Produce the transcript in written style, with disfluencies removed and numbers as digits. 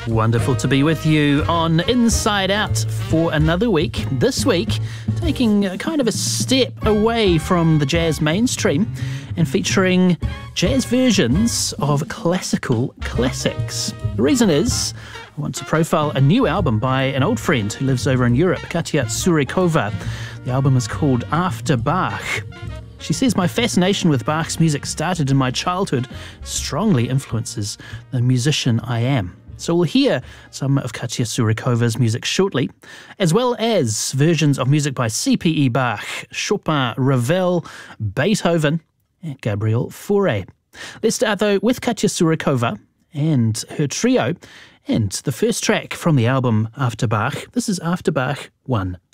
Wonderful to be with you on Inside Out for another week. This week, taking kind of a step away from the jazz mainstream and featuring jazz versions of classical classics. The reason is I want to profile a new album by an old friend who lives over in Europe, Katia Surekova. The album is called After Bach. She says, my fascination with Bach's music started in my childhood, strongly influences the musician I am. So we'll hear some of Katia Surekova's music shortly, as well as versions of music by C.P.E. Bach, Chopin, Ravel, Beethoven, and Gabriel Fauré. Let's start, though, with Katia Surekova and her trio, and the first track from the album After Bach. This is After Bach 1.